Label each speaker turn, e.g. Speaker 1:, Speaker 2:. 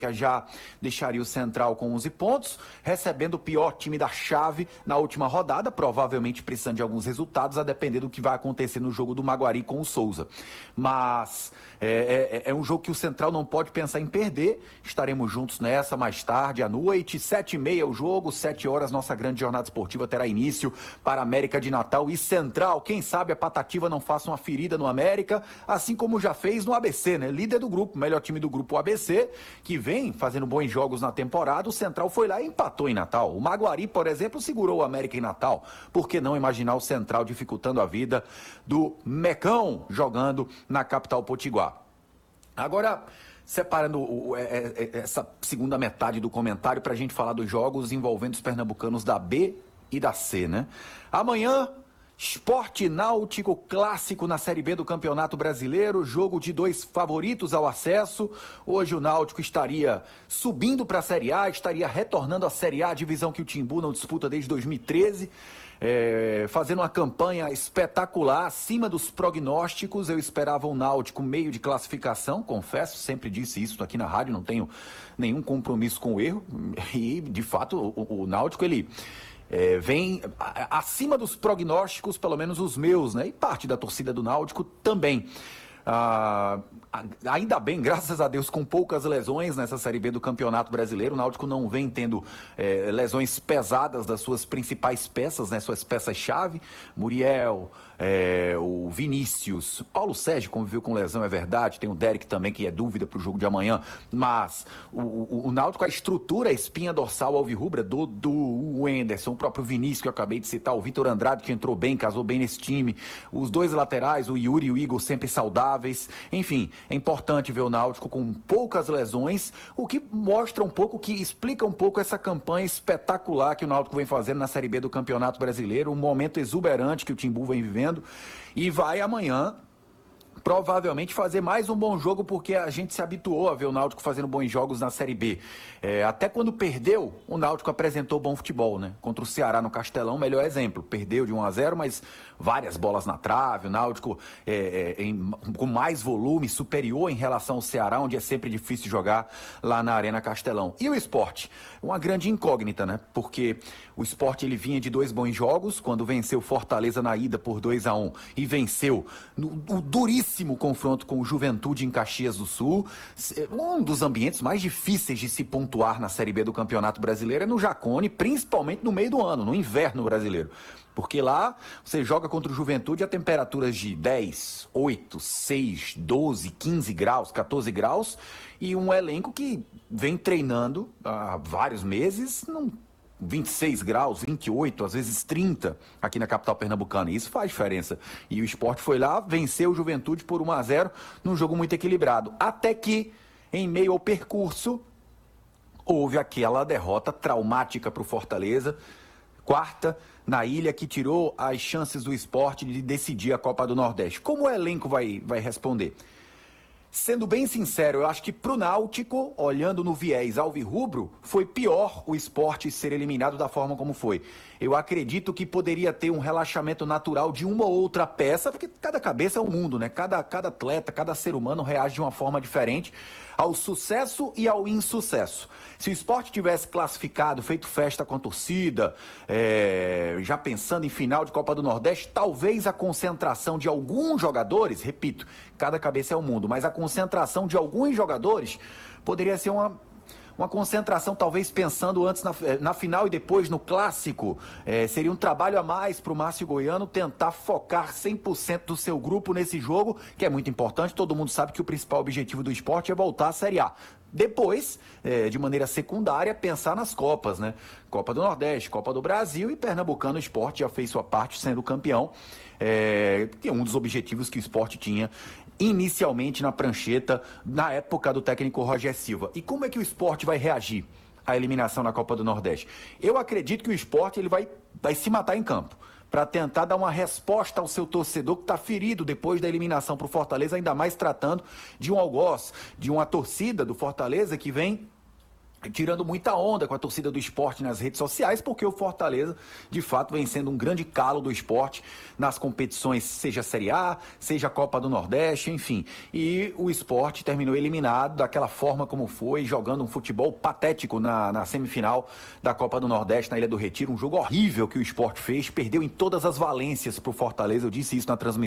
Speaker 1: já deixaria o Central com 11 pontos, recebendo o pior time da chave na última rodada, provavelmente precisando de alguns resultados, a depender do que vai acontecer no jogo do Maguari com o Souza. Mas é um jogo que o Central não pode pensar em perder. Estaremos juntos nessa mais tarde à noite, 7h30 o jogo, 7 horas, nossa grande jornada esportiva terá início para América de Natal e Central. Quem sabe a Patativa não faça uma ferida no América, assim como já fez no ABC, né? Líder do grupo, melhor time do grupo, o ABC, que vem fazendo bons jogos na temporada. O Central foi lá e empatou em Natal. O Maguari, por exemplo, segurou o América em Natal. Por que não imaginar o Central dificultando a vida do Mecão jogando na capital potiguar? Agora, separando essa segunda metade do comentário para a gente falar dos jogos envolvendo os pernambucanos da B e da C, né? Amanhã, Sport e Náutico clássico na Série B do Campeonato Brasileiro, jogo de dois favoritos ao acesso. Hoje o Náutico estaria subindo para a Série A, estaria retornando à Série A, divisão que o Timbu não disputa desde 2013, fazendo uma campanha espetacular, acima dos prognósticos. Eu esperava o Náutico meio de classificação, confesso, sempre disse isso aqui na rádio, não tenho nenhum compromisso com o erro. E, de fato, o Náutico, ele vem acima dos prognósticos, pelo menos os meus, né? E parte da torcida do Náutico também. Ainda bem, graças a Deus, com poucas lesões nessa Série B do Campeonato Brasileiro. O Náutico não vem tendo lesões pesadas das suas principais peças, né? Suas peças-chave. Muriel, o Vinícius, Paulo Sérgio conviveu com lesão, é verdade. Tem o Derek também, que é dúvida para o jogo de amanhã. Mas o Náutico, a estrutura, a espinha dorsal alvirrubra do Wenderson, o próprio Vinícius, que eu acabei de citar, o Vitor Andrade, que entrou bem, casou bem nesse time, os dois laterais, o Yuri e o Igor, sempre saudáveis. Enfim, é importante ver o Náutico com poucas lesões, o que mostra um pouco, que explica um pouco essa campanha espetacular que o Náutico vem fazendo na Série B do Campeonato Brasileiro, um momento exuberante que o Timbu vem vivendo, e vai amanhã provavelmente fazer mais um bom jogo, porque a gente se habituou a ver o Náutico fazendo bons jogos na Série B. Até quando perdeu, o Náutico apresentou bom futebol, né? Contra o Ceará no Castelão, melhor exemplo. Perdeu de 1-0, mas várias bolas na trave. O Náutico com mais volume, superior em relação ao Ceará, onde é sempre difícil jogar lá na Arena Castelão. E o Sport? Uma grande incógnita, né? Porque o Sport, ele vinha de 2 bons jogos, quando venceu o Fortaleza na ida por 2-1 e venceu o duríssimo confronto com o Juventude em Caxias do Sul. Um dos ambientes mais difíceis de se pontuar na Série B do Campeonato Brasileiro é no Jacone, principalmente no meio do ano, no inverno brasileiro. Porque lá você joga contra o Juventude a temperaturas de 10, 8, 6, 12, 15 graus, 14 graus, e um elenco que vem treinando há vários meses, 26 graus, 28, às vezes 30 aqui na capital pernambucana. E isso faz diferença. E o Sport foi lá, venceu o Juventude por 1-0 num jogo muito equilibrado. Até que, em meio ao percurso, houve aquela derrota traumática para o Fortaleza, quarta na ilha, que tirou as chances do Sport de decidir a Copa do Nordeste. Como o elenco vai responder? Sendo bem sincero, eu acho que pro Náutico, olhando no viés alvirrubro, foi pior o Sport ser eliminado da forma como foi. Eu acredito que poderia ter um relaxamento natural de uma ou outra peça, porque cada cabeça é um mundo, né? Cada atleta, cada ser humano reage de uma forma diferente ao sucesso e ao insucesso. Se o Sport tivesse classificado, feito festa com a torcida, já pensando em final de Copa do Nordeste, talvez a concentração de alguns jogadores, repito, cada cabeça é um mundo, mas a concentração de alguns jogadores poderia ser uma concentração, talvez pensando antes na final e depois no clássico. Seria um trabalho a mais para o Márcio Goiano tentar focar 100% do seu grupo nesse jogo, que é muito importante. Todo mundo sabe que o principal objetivo do Sport é voltar à Série A. Depois, de maneira secundária, pensar nas Copas, né? Copa do Nordeste, Copa do Brasil, e Pernambucano. O Sport já fez sua parte sendo campeão, que é um dos objetivos que o Sport tinha inicialmente na prancheta, na época do técnico Roger Silva. E como é que o Sport vai reagir à eliminação na Copa do Nordeste? Eu acredito que o Sport ele vai se matar em campo, para tentar dar uma resposta ao seu torcedor que está ferido depois da eliminação para o Fortaleza, ainda mais tratando de um algoz, de uma torcida do Fortaleza que vem tirando muita onda com a torcida do esporte nas redes sociais, porque o Fortaleza, de fato, vem sendo um grande calo do esporte nas competições, seja a Série A, seja a Copa do Nordeste, enfim. E o esporte terminou eliminado daquela forma como foi, jogando um futebol patético na semifinal da Copa do Nordeste, na Ilha do Retiro, um jogo horrível que o esporte fez, perdeu em todas as valências para o Fortaleza, eu disse isso na transmissão